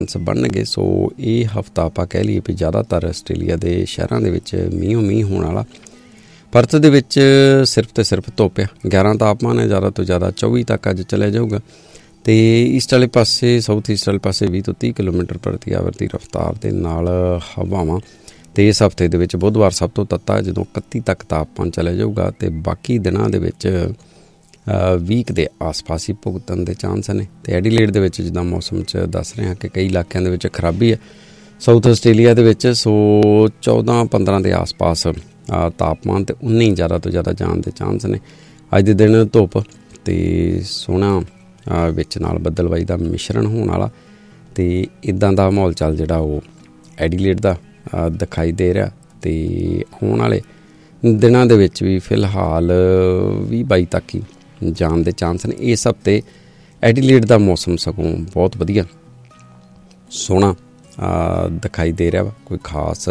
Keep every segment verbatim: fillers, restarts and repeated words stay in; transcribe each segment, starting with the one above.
ਬਣਨਗੇ। ਸੋ ਇਹ ਹਫ਼ਤਾ ਆਪਾਂ ਕਹਿ ਲਈਏ ਵੀ ਜ਼ਿਆਦਾਤਰ ਆਸਟ੍ਰੇਲੀਆ ਦੇ ਸ਼ਹਿਰਾਂ ਦੇ ਵਿੱਚ ਮੀਂਹੋਂ ਮੀਂਹ ਹੋਣ ਵਾਲਾ। ਪਰਥ ਦੇ ਵਿੱਚ ਸਿਰਫ ਅਤੇ ਸਿਰਫ ਧੁੱਪ ਆ। ਗਿਆਰਾਂ ਤਾਪਮਾਨ ਹੈ, ਜ਼ਿਆਦਾ ਤੋਂ ਜ਼ਿਆਦਾ ਚੌਵੀ ਤੱਕ ਅੱਜ ਚਲਿਆ ਜਾਊਗਾ। ਅਤੇ ਈਸਟ ਵਾਲੇ ਪਾਸੇ ਸਾਊਥ ਈਸਟ ਵਾਲੇ ਪਾਸੇ ਵੀਹ ਤੋਂ ਤੀਹ ਕਿਲੋਮੀਟਰ ਪ੍ਰਤੀ ਆਵਰ ਦੀ ਰਫਤਾਰ ਦੇ ਨਾਲ ਹਵਾਵਾਂ। ਅਤੇ ਇਸ ਹਫ਼ਤੇ ਦੇ ਵਿੱਚ ਬੁੱਧਵਾਰ ਸਭ ਤੋਂ ਤੱਤਾ ਜਦੋਂ ਇਕੱਤੀ ਤੱਕ ਤਾਪਮਾਨ ਚਲਿਆ ਜਾਊਗਾ। ਅਤੇ ਬਾਕੀ ਦਿਨਾਂ ਦੇ ਵਿੱਚ ਵੀਕ ਦੇ ਆਸ ਪਾਸ ਹੀ ਭੁਗਤਣ ਦੇ ਚਾਂਸ ਨੇ। ਅਤੇ ਐਡੀਲੇਡ ਦੇ ਵਿੱਚ ਜਿੱਦਾਂ ਮੌਸਮ 'ਚ ਦੱਸ ਰਹੇ ਹਾਂ ਕਿ ਕਈ ਇਲਾਕਿਆਂ ਦੇ ਵਿੱਚ ਖਰਾਬੀ ਹੈ ਸਾਊਥ ਆਸਟ੍ਰੇਲੀਆ ਦੇ ਵਿੱਚ। ਸੋ ਚੌਦਾਂ ਪੰਦਰਾਂ ਦੇ ਆਸ ਪਾਸ ਤਾਪਮਾਨ ਅਤੇ ਉੱਨੀ ਜ਼ਿਆਦਾ ਤੋਂ ਜ਼ਿਆਦਾ ਜਾਣ ਦੇ ਚਾਂਸ ਨੇ। ਅੱਜ ਦੇ ਦਿਨ ਧੁੱਪ ਅਤੇ ਸੋਹਣਾ ਵਿੱਚ ਨਾਲ ਬੱਦਲਵਾਈ ਦਾ ਮਿਸ਼ਰਣ ਹੋਣ ਵਾਲਾ। ਅਤੇ ਇੱਦਾਂ ਦਾ ਮਾਹੌਲ ਚਾਲ ਜਿਹੜਾ ਉਹ ਐਡੀਲੇਡ ਦਾ ਦਿਖਾਈ ਦੇ ਰਿਹਾ। ਅਤੇ ਆਉਣ ਵਾਲੇ ਦਿਨਾਂ ਦੇ ਵਿੱਚ ਵੀ ਫਿਲਹਾਲ ਵੀਹ ਬਾਈ ਤੱਕ ਹੀ ਜਾਣ ਦੇ ਚਾਂਸ ਨੇ। ਇਸ ਹਫ਼ਤੇ ਐਡੀਲੇਡ ਦਾ ਮੌਸਮ ਸਗੋਂ ਬਹੁਤ ਵਧੀਆ ਸੋਹਣਾ ਦਿਖਾਈ ਦੇ ਰਿਹਾ ਵਾ, ਕੋਈ ਖਾਸ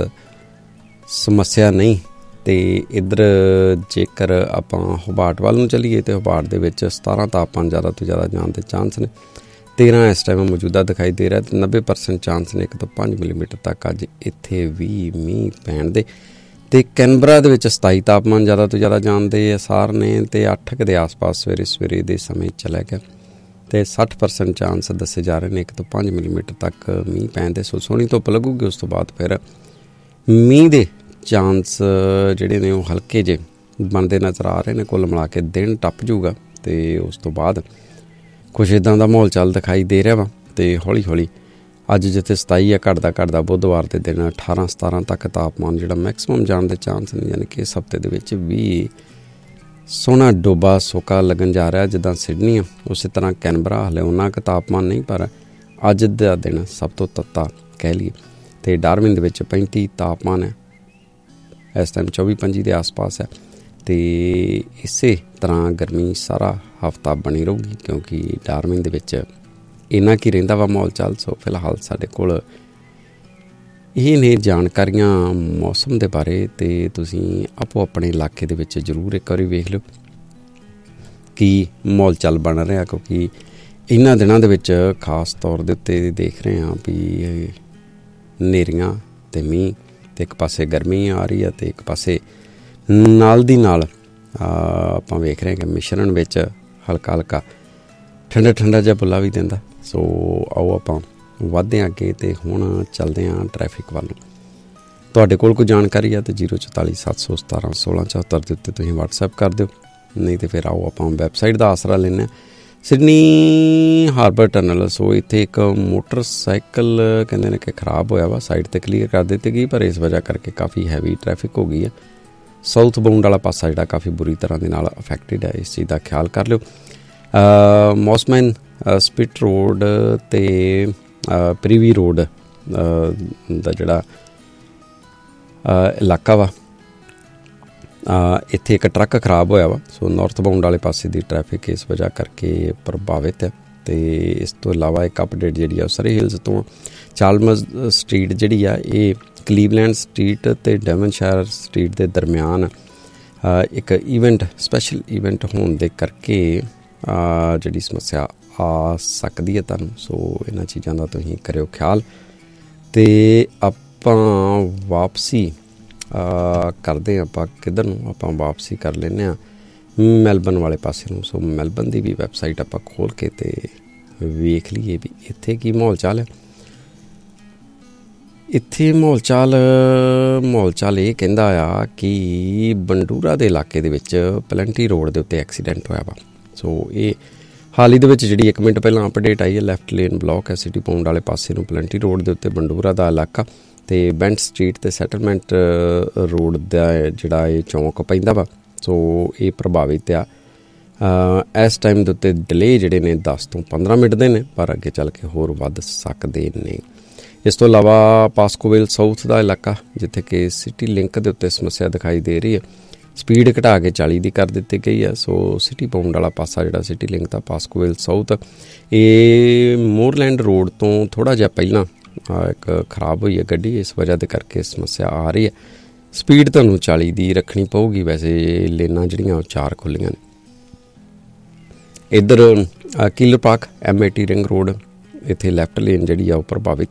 ਸਮੱਸਿਆ ਨਹੀਂ। ਅਤੇ ਇੱਧਰ ਜੇਕਰ ਆਪਾਂ ਹੋਬਾਰਟ ਵੱਲ ਨੂੰ ਚੱਲੀਏ ਤਾਂ ਹੋਬਾਰਟ ਦੇ ਵਿੱਚ ਸਤਾਰਾਂ ਤਾਪਮਾਨ ਜ਼ਿਆਦਾ ਤੋਂ ਜ਼ਿਆਦਾ ਜਾਣ ਦੇ ਚਾਂਸ ਨੇ। ਤੇਰ੍ਹਾਂ ਇਸ ਟਾਈਮ ਮੌਜੂਦਾ ਦਿਖਾਈ ਦੇ ਰਿਹਾ। ਅਤੇ ਨੱਬੇ ਪਰਸੈਂਟ ਚਾਂਸ ਨੇ ਇੱਕ ਤੋਂ ਪੰਜ ਮਿਲੀਮੀਟਰ ਤੱਕ ਅੱਜ ਇੱਥੇ ਵੀ ਮੀਂਹ ਪੈਣ ਦੇ। ਅਤੇ ਕੈਨਬਰਾ ਦੇ ਵਿੱਚ ਸਤਾਈ ਤਾਪਮਾਨ ਜ਼ਿਆਦਾ ਤੋਂ ਜ਼ਿਆਦਾ ਜਾਣ ਦੇ ਅਸਾਰ ਨੇ। ਅਤੇ ਅੱਠ ਕੁ ਦੇ ਆਸ ਪਾਸ ਸਵੇਰੇ ਸਵੇਰੇ ਦੇ ਸਮੇਂ ਚਲਿਆ ਗਿਆ। ਅਤੇ ਸੱਠ ਪਰਸੈਂਟ ਚਾਂਸ ਦੱਸੇ ਜਾ ਰਹੇ ਨੇ ਇੱਕ ਤੋਂ ਪੰਜ ਮਿਲੀਮੀਟਰ ਤੱਕ ਮੀਂਹ ਪੈਣ ਦੇ। ਸੋ ਸੋਹਣੀ ਧੁੱਪ ਲੱਗੂਗੀ। ਉਸ ਤੋਂ ਬਾਅਦ ਫਿਰ ਮੀਂਹ ਦੇ ਚਾਂਸ ਜਿਹੜੇ ਨੇ ਉਹ ਹਲਕੇ ਜਿਹੇ ਬਣਦੇ ਨਜ਼ਰ ਆ ਰਹੇ ਨੇ। ਕੁੱਲ ਮਿਲਾ ਕੇ ਦਿਨ ਟੱਪ ਜੂਗਾ। ਅਤੇ ਉਸ ਤੋਂ ਬਾਅਦ ਕੁਛ ਇੱਦਾਂ ਦਾ ਮਾਹੌਲ ਚਾਲ ਦਿਖਾਈ ਦੇ ਰਿਹਾ ਵਾ। ਅਤੇ ਹੌਲੀ ਹੌਲੀ ਅੱਜ ਜਿੱਥੇ ਸਤਾਈ ਆ ਘਟਦਾ ਘਟਦਾ ਬੁੱਧਵਾਰ ਦੇ ਦਿਨ ਅਠਾਰਾਂ ਸਤਾਰਾਂ ਤੱਕ ਤਾਪਮਾਨ ਜਿਹੜਾ ਮੈਕਸੀਮਮ ਜਾਣ ਦੇ ਚਾਂਸ ਨੇ। ਯਾਨੀ ਕਿ ਇਸ ਹਫ਼ਤੇ ਦੇ ਵਿੱਚ ਵੀ ਸੋਹਣਾ ਡੋਬਾ ਸੋਕਾ ਲੱਗਣ ਜਾ ਰਿਹਾ ਜਿੱਦਾਂ ਸਿਡਨੀ ਆ। ਉਸੇ ਤਰ੍ਹਾਂ ਕੈਨਬਰਾ ਹਲੇ ਉਨਾ ਕੁ ਤਾਪਮਾਨ ਨਹੀਂ, ਪਰ ਅੱਜ ਦਾ ਦਿਨ ਸਭ ਤੋਂ ਤੱਤਾ ਕਹਿ ਲਈਏ। ਅਤੇ ਡਾਰਵਿਨ ਦੇ ਵਿੱਚ ਪੈਂਤੀ ਤਾਪਮਾਨ ਹੈ, ਇਸ ਟਾਈਮ ਚੌਵੀ ਪੰਜੀ ਦੇ ਆਸ ਪਾਸ ਹੈ। ਅਤੇ ਇਸੇ ਤਰ੍ਹਾਂ ਗਰਮੀ ਸਾਰਾ ਹਫ਼ਤਾ ਬਣੀ ਰਹੂਗੀ ਕਿਉਂਕਿ ਡਾਰਵਿਨ ਦੇ ਵਿੱਚ ਇੰਨਾ ਕੀ ਰਹਿੰਦਾ ਵਾ ਮਾਹੌਲ ਚਾਲ। ਸੋ ਫਿਲਹਾਲ ਸਾਡੇ ਕੋਲ ਇਹ ਨੇ ਜਾਣਕਾਰੀਆਂ ਮੌਸਮ ਦੇ ਬਾਰੇ। ਅਤੇ ਤੁਸੀਂ ਆਪੋ ਆਪਣੇ ਇਲਾਕੇ ਦੇ ਵਿੱਚ ਜ਼ਰੂਰ ਇੱਕ ਵਾਰੀ ਵੇਖ ਲਿਓ ਕੀ ਮਾਹੌਲ ਚਾਲ ਬਣ ਰਿਹਾ, ਕਿਉਂਕਿ ਇਹਨਾਂ ਦਿਨਾਂ ਦੇ ਵਿੱਚ ਖਾਸ ਤੌਰ ਦੇ ਉੱਤੇ ਦੇਖ ਰਹੇ ਹਾਂ ਵੀ ਹਨੇਰੀਆਂ ਅਤੇ ਮੀਂਹ, ਅਤੇ ਇੱਕ ਪਾਸੇ ਗਰਮੀ ਆ ਰਹੀ ਹੈ ਅਤੇ ਇੱਕ ਪਾਸੇ ਨਾਲ ਦੀ ਨਾਲ ਆਪਾਂ ਵੇਖ ਰਹੇ ਹਾਂ ਕਿ ਮਿਸ਼ਰਣ ਵਿੱਚ ਹਲਕਾ ਹਲਕਾ ਠੰਡਾ ਠੰਡਾ ਜਿਹਾ ਬੁੱਲਾ ਵੀ ਦਿੰਦਾ। ਸੋ ਆਓ ਆਪਾਂ ਵੱਧਦੇ ਹਾਂ ਅੱਗੇ ਅਤੇ ਹੁਣ ਚੱਲਦੇ ਹਾਂ ਟਰੈਫਿਕ ਵੱਲ ਨੂੰ। ਤੁਹਾਡੇ ਕੋਲ ਕੋਈ ਜਾਣਕਾਰੀ ਆ ਤਾਂ ਜ਼ੀਰੋ ਚੁਤਾਲੀ ਸੱਤ ਸੌ ਸਤਾਰਾਂ ਸੋਲਾਂ ਚੌਹੱਤਰ ਦੇ ਉੱਤੇ ਤੁਸੀਂ ਵਟਸਐਪ ਕਰ ਦਿਓ। ਨਹੀਂ ਤਾਂ ਫਿਰ ਆਓ ਆਪਾਂ ਵੈਬਸਾਈਟ ਦਾ ਆਸਰਾ ਲੈਂਦੇ ਹਾਂ। Sydney harbour tunnel. ਸੋ ਇੱਥੇ ਇੱਕ ਮੋਟਰਸਾਈਕਲ ਕਹਿੰਦੇ ਨੇ ਕਿ ਖ਼ਰਾਬ ਹੋਇਆ ਵਾ, ਸਾਈਡ 'ਤੇ ਕਲੀਅਰ ਕਰ ਦਿੱਤੀ ਗਈ, ਪਰ ਇਸ ਵਜ੍ਹਾ ਕਰਕੇ ਕਾਫੀ ਹੈਵੀ ਟਰੈਫਿਕ ਹੋ ਗਈ ਹੈ। ਸਾਊਥ ਬਾਉਂਡ ਵਾਲਾ ਪਾਸਾ ਜਿਹੜਾ ਕਾਫੀ ਬੁਰੀ ਤਰ੍ਹਾਂ ਦੇ ਨਾਲ ਅਫੈਕਟਿਡ ਹੈ। ਇਸ ਚੀਜ਼ ਦਾ ਖਿਆਲ ਕਰ ਲਿਓ। ਮੌਸਮੈਨ ਸਪਿਟ ਰੋਡ ਅਤੇ ਪ੍ਰੀਵੀ ਰੋਡ ਦਾ ਜਿਹੜਾ ਇਲਾਕਾ ਵਾ, ਇੱਥੇ ਇੱਕ ਟਰੱਕ ਖਰਾਬ ਹੋਇਆ ਵਾ। ਸੋ ਨਾਰਥ ਬਾਉਂਡ ਵਾਲੇ ਪਾਸੇ ਦੀ ਟਰੈਫਿਕ ਇਸ ਵਜ੍ਹਾ ਕਰਕੇ ਪ੍ਰਭਾਵਿਤ ਹੈ। ਅਤੇ ਇਸ ਤੋਂ ਇਲਾਵਾ ਇੱਕ ਅਪਡੇਟ ਜਿਹੜੀ ਆ ਸਰੀ ਹਿਲਸ ਤੋਂ ਚਾਲਮਜ਼ ਸਟਰੀਟ ਜਿਹੜੀ ਆ ਇਹ ਕਲੀਵਲੈਂਡ ਸਟਰੀਟ ਅਤੇ ਡੈਵਨਸ਼ਾਇਰ ਸਟਰੀਟ ਦੇ ਦਰਮਿਆਨ ਇੱਕ ਈਵੈਂਟ ਸਪੈਸ਼ਲ ਈਵੈਂਟ ਹੋਣ ਦੇ ਕਰਕੇ ਜਿਹੜੀ ਸਮੱਸਿਆ ਆ ਸਕਦੀ ਹੈ ਤੁਹਾਨੂੰ। ਸੋ ਇਹਨਾਂ ਚੀਜ਼ਾਂ ਦਾ ਤੁਸੀਂ ਕਰਿਓ ਖਿਆਲ। ਅਤੇ ਆਪਾਂ ਵਾਪਸੀ ਕਰਦੇ ਹਾਂ, ਆਪਾਂ ਕਿੱਧਰ ਨੂੰ ਆਪਾਂ ਵਾਪਸੀ ਕਰ ਲੈਂਦੇ ਹਾਂ ਮੈਲਬਨ ਵਾਲੇ ਪਾਸੇ ਨੂੰ। ਸੋ ਮੈਲਬਨ ਦੀ ਵੀ ਵੈਬਸਾਈਟ ਆਪਾਂ ਖੋਲ੍ਹ ਕੇ ਅਤੇ ਵੇਖ ਲਈਏ ਵੀ ਇੱਥੇ ਕੀ ਮਾਹੌਲ ਚਾਲ ਹੈ। ਇੱਥੇ ਮਾਹੌਲ ਚਾਲ ਮਾਹੌਲ ਚਾਲ ਇਹ ਕਹਿੰਦਾ ਆ ਕਿ ਬੰਡੂਰਾ ਦੇ ਇਲਾਕੇ ਦੇ ਵਿੱਚ ਪਲੈਂਟੀ ਰੋਡ ਦੇ ਉੱਤੇ ਐਕਸੀਡੈਂਟ ਹੋਇਆ ਵਾ। ਸੋ ਇਹ ਹਾਲ ਹੀ ਦੇ ਵਿੱਚ ਜਿਹੜੀ ਇੱਕ ਮਿੰਟ ਪਹਿਲਾਂ ਅਪਡੇਟ ਆਈ ਹੈ। ਲੈਫਟ ਲੇਨ ਬਲੋਕ ਹੈ ਸਿਟੀ ਪਾਉਂਡ ਵਾਲੇ ਪਾਸੇ ਨੂੰ ਪਲੈਂਟੀ ਰੋਡ ਦੇ ਉੱਤੇ ਬੰਡੂਰਾ ਦਾ ਇਲਾਕਾ। ਅਤੇ ਬੈਂਟ ਸਟਰੀਟ ਅਤੇ ਸੈਟਲਮੈਂਟ ਰੋਡ ਦਾ ਜਿਹੜਾ ਇਹ ਚੌਂਕ ਪੈਂਦਾ ਵਾ। ਸੋ ਇਹ ਪ੍ਰਭਾਵਿਤ ਆ। ਇਸ ਟਾਈਮ ਦੇ ਉੱਤੇ ਡਿਲੇ ਜਿਹੜੇ ਨੇ ਦਸ ਤੋਂ ਪੰਦਰਾਂ ਮਿੰਟ ਦੇ ਨੇ, ਪਰ ਅੱਗੇ ਚੱਲ ਕੇ ਹੋਰ ਵੱਧ ਸਕਦੇ ਨੇ। ਇਸ ਤੋਂ ਇਲਾਵਾ ਪਾਸਕੋਵਿਲ ਸਾਊਥ ਦਾ ਇਲਾਕਾ ਜਿੱਥੇ ਕਿ ਸਿਟੀ ਲਿੰਕ ਦੇ ਉੱਤੇ ਸਮੱਸਿਆ ਦਿਖਾਈ ਦੇ ਰਹੀ ਹੈ, ਸਪੀਡ ਘਟਾ ਕੇ ਚਾਲੀ ਦੀ ਕਰ ਦਿੱਤੀ ਗਈ ਹੈ। ਸੋ ਸਿਟੀ ਪਾਉਂਡ ਵਾਲਾ ਪਾਸਾ ਜਿਹੜਾ ਸਿਟੀ ਲਿੰਕ ਦਾ ਪਾਸਕੋਵਿਲ ਸਾਊਥ, ਇਹ ਮੋਰਲੈਂਡ ਰੋਡ ਤੋਂ ਥੋੜ੍ਹਾ ਜਿਹਾ ਪਹਿਲਾਂ ਇੱਕ ਖਰਾਬ ਹੋਈ ਹੈ ਗੱਡੀ, ਇਸ ਵਜ੍ਹਾ ਦੇ ਕਰਕੇ ਸਮੱਸਿਆ ਆ ਰਹੀ ਹੈ। ਸਪੀਡ ਤੁਹਾਨੂੰ ਚਾਲੀ ਦੀ ਰੱਖਣੀ ਪਊਗੀ। ਵੈਸੇ ਲੇਨਾਂ ਜਿਹੜੀਆਂ ਉਹ ਚਾਰ ਖੁੱਲ੍ਹੀਆਂ ਨੇ। ਇੱਧਰ killer park M A T ring road ਇੱਥੇ ਲੈਫਟ ਲੇਨ ਜਿਹੜੀ ਆ ਉਹ ਪ੍ਰਭਾਵਿਤ